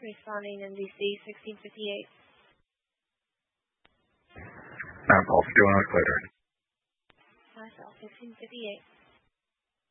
responding NBC 1658. I'll call 51 later. Marcel 1658.